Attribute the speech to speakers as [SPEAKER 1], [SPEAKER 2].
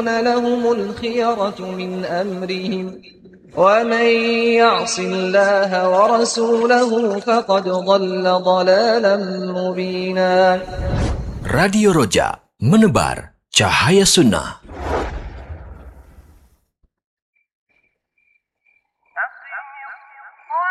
[SPEAKER 1] يكون لهم الخيرة من أمرهم ومن يعص الله ورسوله فقد ضل ضلالا مبينا.
[SPEAKER 2] Radio Roja, menebar cahaya sunnah.